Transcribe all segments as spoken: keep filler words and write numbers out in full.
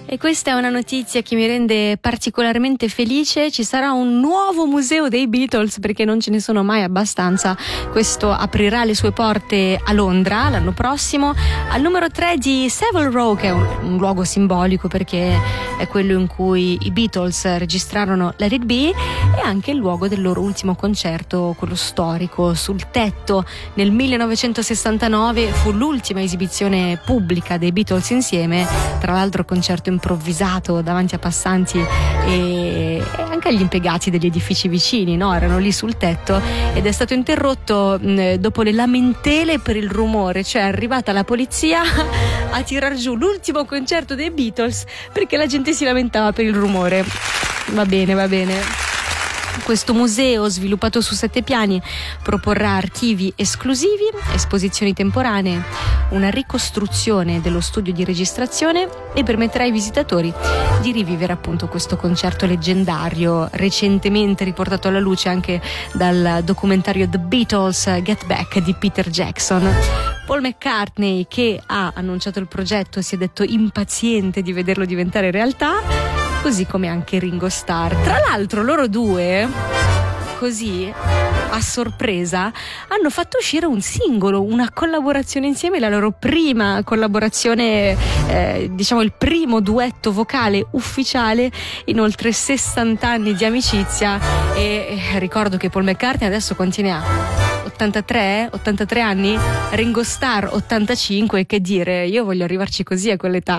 E questa è una notizia che mi rende particolarmente felice. Ci sarà un nuovo museo dei Beatles, perché non ce ne sono mai abbastanza. Questo aprirà le sue porte a Londra l'anno prossimo, al numero tre di Savile Row, che è un, un luogo simbolico perché è quello in cui i Beatles registrarono Let It Be, e anche il luogo del loro ultimo concerto, quello storico sul tetto nel millenovecentosessantanove. Fu l'ultima esibizione pubblica dei Beatles insieme, tra l'altro concerto improvvisato davanti a passanti e, e anche agli impiegati degli edifici vicini, no? Erano lì sul tetto ed è stato interrotto mh, dopo le lamentele per il rumore, cioè è arrivata la polizia a tirar giù l'ultimo concerto dei Beatles perché la gente si lamentava per il rumore. Va bene, va bene. Questo museo, sviluppato su sette piani, proporrà archivi esclusivi, esposizioni temporanee, una ricostruzione dello studio di registrazione e permetterà ai visitatori di rivivere appunto questo concerto leggendario, recentemente riportato alla luce anche dal documentario The Beatles Get Back di Peter Jackson. Paul McCartney, che ha annunciato il progetto, si è detto impaziente di vederlo diventare realtà, così come anche Ringo Starr. Tra l'altro loro due, così a sorpresa, hanno fatto uscire un singolo, una collaborazione insieme, la loro prima collaborazione, eh, diciamo il primo duetto vocale ufficiale in oltre sessanta anni di amicizia. E eh, ricordo che Paul McCartney adesso quanti ne ha? ottantatré? ottantatré anni? Ringo Starr ottantacinque, che dire, io voglio arrivarci così a quell'età,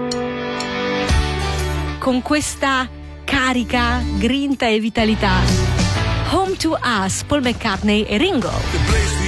con questa carica, grinta e vitalità. Home to Us, Paul McCartney e Ringo.